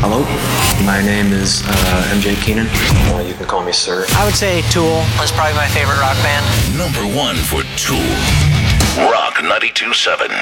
Hello, my name is MJ Keenan. You can call me Sir. I would say Tool is probably my favorite rock band. Number one for Tool. Rock 92.7.